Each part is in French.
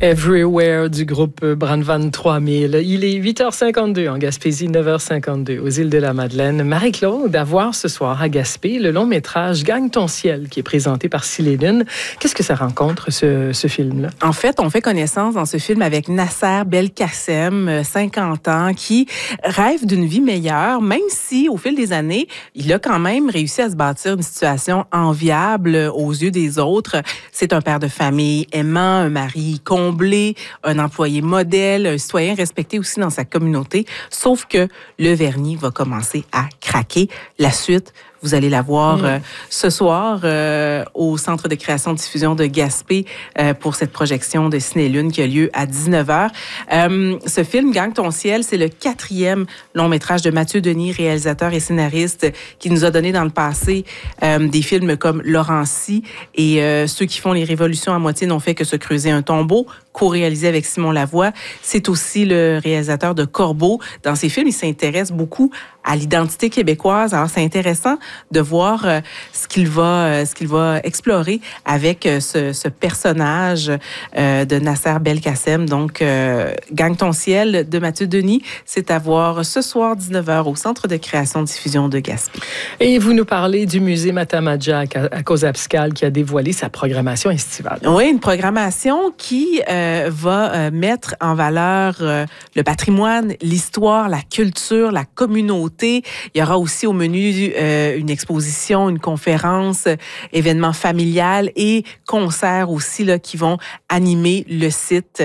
Everywhere du groupe Brandvan 3000. Il est 8h52 en Gaspésie, 9h52 aux îles de la Madeleine. Marie-Claude, à voir ce soir à Gaspé, le long métrage Gagne ton ciel qui est présenté par Silélune. Qu'est-ce que ça rencontre, ce film-là? En fait, on fait connaissance dans ce film avec Nasser Belkacem, 50 ans, qui rêve d'une vie meilleure, même si, au fil des années, il a quand même réussi à se bâtir une situation enviable aux yeux des autres. C'est un père de famille aimant, un mari comblé, un employé modèle, un citoyen respecté aussi dans sa communauté. Sauf que le vernis va commencer à craquer. La suite, vous allez la voir ce soir au Centre de création-diffusion de Gaspé pour cette projection de Cinélune qui a lieu à 19h. Ce film, Gagne ton ciel, c'est le 4e long-métrage de Mathieu Denis, réalisateur et scénariste, qui nous a donné dans le passé des films comme Laurency et Ceux qui font les révolutions à moitié n'ont fait que se creuser un tombeau, co-réalisé avec Simon Lavoie. C'est aussi le réalisateur de Corbeau. Dans ses films, il s'intéresse beaucoup à l'identité québécoise. Alors, c'est intéressant de voir ce qu'il va explorer avec ce personnage de Nasser Belkacem. Donc, Gagne ton ciel de Mathieu Denis, c'est à voir ce soir 19h au Centre de création-diffusion de Gaspé. Et vous nous parlez du musée Matamaja à Cozapscal qui a dévoilé sa programmation estivale. Oui, une programmation qui va mettre en valeur le patrimoine, l'histoire, la culture, la communauté. Il y aura aussi au menu une exposition, une conférence, événement familial et concerts aussi là, qui vont animer le site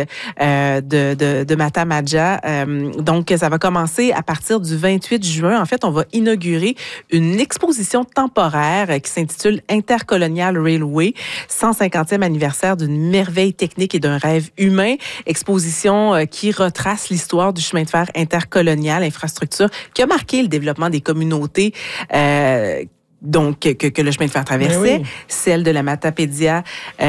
de Matamaja. Donc, ça va commencer à partir du 28 juin. En fait, on va inaugurer une exposition temporaire qui s'intitule Intercolonial Railway, 150e anniversaire d'une merveille technique et d'un rêve humain. Exposition qui retrace l'histoire du chemin de fer intercolonial, infrastructure qui a marqué le développement des communautés donc que le chemin de fer traversait, celle de la Matapédia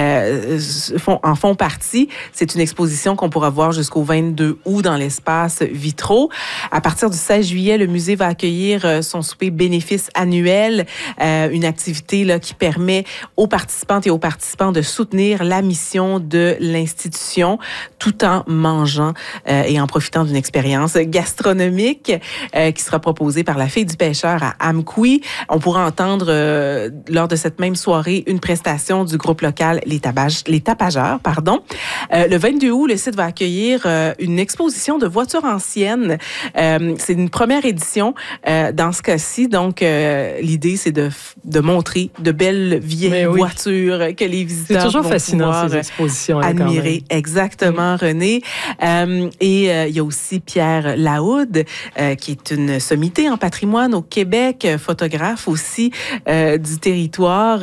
en font partie. C'est une exposition qu'on pourra voir jusqu'au 22 août dans l'espace Vitro. À partir du 16 juillet, le musée va accueillir son souper bénéfice annuel, une activité là qui permet aux participantes et aux participants de soutenir la mission de l'institution tout en mangeant et en profitant d'une expérience gastronomique qui sera proposée par la Fille du pêcheur à Amqui. On pourra entendre lors de cette même soirée une prestation du groupe local Les Tapageurs. Le 22 août, le site va accueillir une exposition de voitures anciennes. C'est une première édition dans ce cas-ci. Donc, l'idée, c'est de montrer de belles vieilles voitures que les visiteurs c'est toujours vont fascinant, pouvoir ces expositions admirer. Exactement, René. Et il y a aussi Pierre Laoude, qui est une sommité en patrimoine au Québec, photographe aussi du territoire,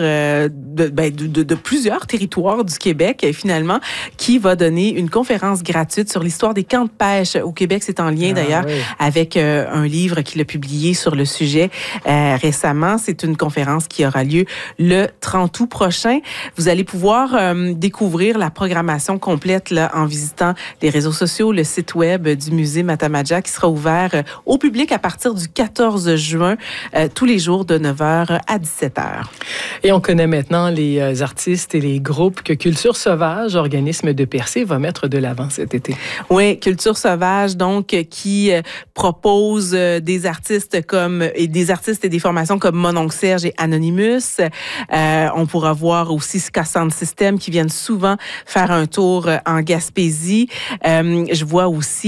de plusieurs territoires du Québec, finalement, qui va donner une conférence gratuite sur l'histoire des camps de pêche au Québec. C'est en lien, d'ailleurs, avec un livre qu'il a publié sur le sujet récemment. C'est une conférence qui aura lieu le 30 août prochain. Vous allez pouvoir découvrir la programmation complète là, en visitant les réseaux sociaux, le site web du musée Matamaja qui sera ouvert au public à partir du 14 juin, tous les jours de 9h à 17h. Et on connaît maintenant les artistes et les groupes que Culture Sauvage, organisme de Percé, va mettre de l'avant cet été. Oui, Culture Sauvage, donc, qui propose des artistes et des formations comme Mon Oncle Serge et Anonymous. On pourra voir aussi Ska Sound System qui viennent souvent faire un tour en Gaspésie. Je vois aussi